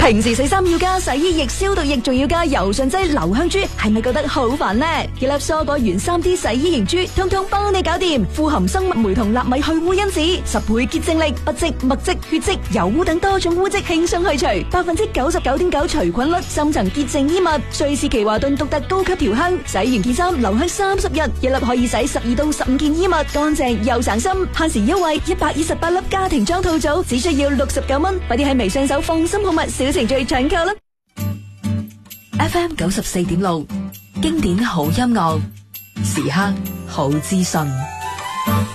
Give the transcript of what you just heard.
平時洗衫要加洗衣液、消毒液，仲要加柔順劑、留香珠，係咪覺得好煩呢？幾粒蔬果原 3D 洗衣凝珠，通通幫你搞掂，富含生物酶同納米去污因子，10倍潔淨力，不漬、墨漬、血漬、油污等多種污漬輕鬆去除，99.9%除菌率，深層潔淨衣物，瑞士奇華頓獨特高級調香，洗完件衫留香30日，一粒可以洗12到15件衣物，乾淨又省心，限時優惠128粒家庭裝套組，只需要69蚊，快啲喺微信搜放心好物小程序搶購啦。FM 94.6，經典好音樂，時刻好資訊。